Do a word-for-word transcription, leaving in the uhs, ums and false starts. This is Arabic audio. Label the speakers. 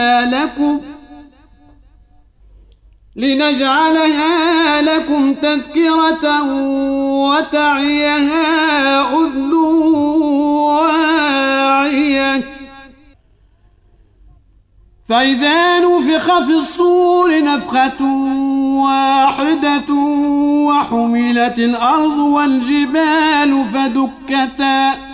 Speaker 1: لكم لنجعلها لكم تذكرة وتعيها أذن واعية فإذا نفخ في الصور نفخة واحدة وحملت الأرض والجبال فدكتا